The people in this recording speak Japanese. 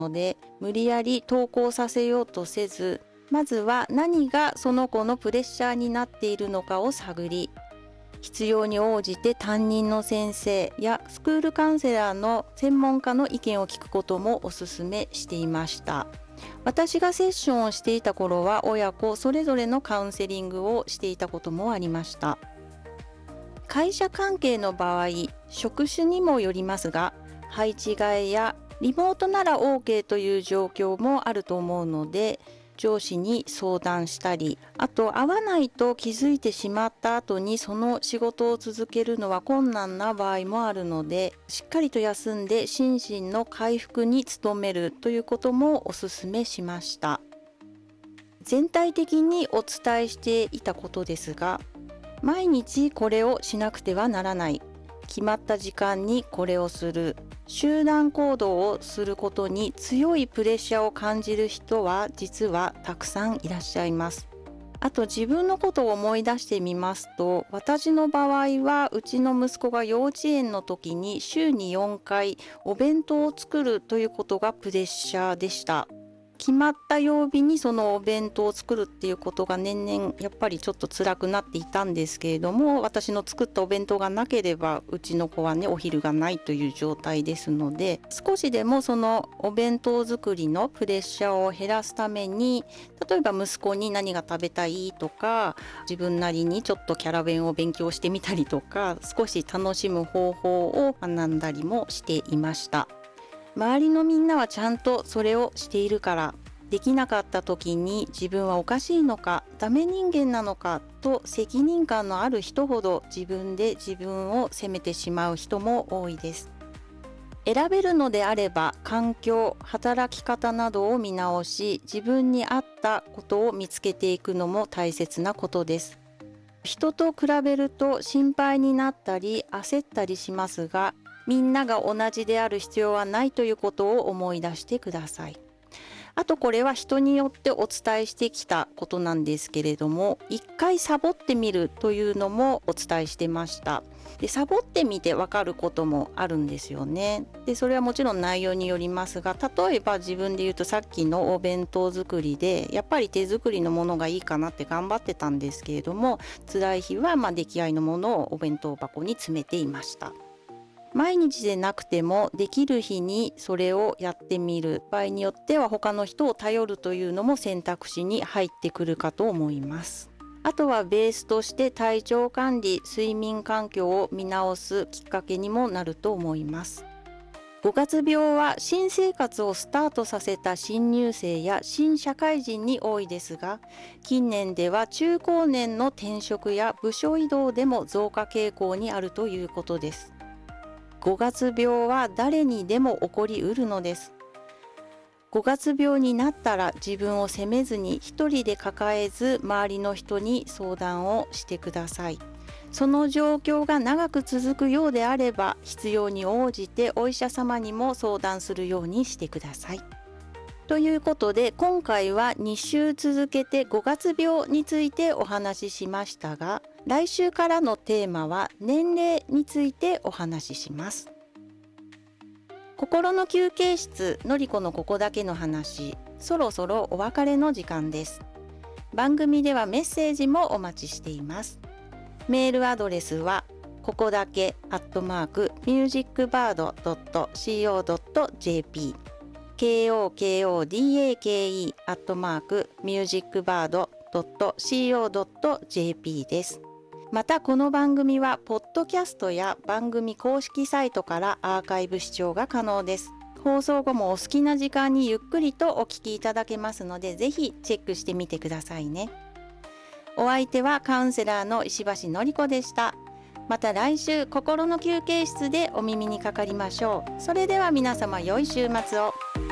ので、無理やり投稿させようとせず、まずは何がその子のプレッシャーになっているのかを探り、必要に応じて担任の先生やスクールカウンセラーの専門家の意見を聞くこともお勧めしていました。私がセッションをしていた頃は親子それぞれのカウンセリングをしていたこともありました。会社関係の場合、職種にもよりますが、配置換えやリモートなら OK という状況もあると思うので、上司に相談したり、あと合わないと気づいてしまった後にその仕事を続けるのは困難な場合もあるので、しっかりと休んで心身の回復に努めるということもお勧めしました。全体的にお伝えしていたことですが、毎日これをしなくてはならない、決まった時間にこれをする、集団行動をすることに強いプレッシャーを感じる人は実はたくさんいらっしゃいます。あと自分のことを思い出してみますと、私の場合はうちの息子が幼稚園の時に週に4回お弁当を作るということがプレッシャーでした。決まった曜日にそのお弁当を作るっていうことが年々やっぱりちょっと辛くなっていたんですけれども、私の作ったお弁当がなければうちの子はねお昼がないという状態ですので、少しでもそのお弁当作りのプレッシャーを減らすために、例えば息子に何が食べたいとか、自分なりにちょっとキャラ弁を勉強してみたりとか、少し楽しむ方法を学んだりもしていました。周りのみんなはちゃんとそれをしているから、できなかった時に自分はおかしいのか、ダメ人間なのかと責任感のある人ほど自分で自分を責めてしまう人も多いです。選べるのであれば環境、働き方などを見直し、自分に合ったことを見つけていくのも大切なことです。人と比べると心配になったり焦ったりしますが、みんなが同じである必要はないということを思い出してください。あとこれは人によってお伝えしてきたことなんですけれども、一回サボってみるというのもお伝えしてました。で、サボってみてわかることもあるんですよね。で、それはもちろん内容によりますが、例えば自分で言うとさっきのお弁当作りで、やっぱり手作りのものがいいかなって頑張ってたんですけれども、辛い日は出来合いのものをお弁当箱に詰めていました。毎日でなくてもできる日にそれをやってみる、場合によっては他の人を頼るというのも選択肢に入ってくるかと思います。あとはベースとして体調管理、睡眠環境を見直すきっかけにもなると思います。5月病は新生活をスタートさせた新入生や新社会人に多いですが、近年では中高年の転職や部署移動でも増加傾向にあるということです。5月病は誰にでも起こりうるのです。5月病になったら自分を責めずに一人で抱えず、周りの人に相談をしてください。その状況が長く続くようであれば、必要に応じてお医者様にも相談するようにしてください。ということで、今回は2週続けて5月病についてお話ししましたが、来週からのテーマは年齢についてお話しします。心の休憩室のりこのここだけの話、そろそろお別れの時間です。番組ではメッセージもお待ちしています。メールアドレスはここだけ@musicbird.co.jp kokodake@musicbird.co.jp です。またこの番組はポッドキャストや番組公式サイトからアーカイブ視聴が可能です。放送後もお好きな時間にゆっくりとお聞きいただけますので、ぜひチェックしてみてくださいね。お相手はカウンセラーの石橋のりこでした。また来週心の休憩室でお耳にかかりましょう。それでは皆様良い週末を。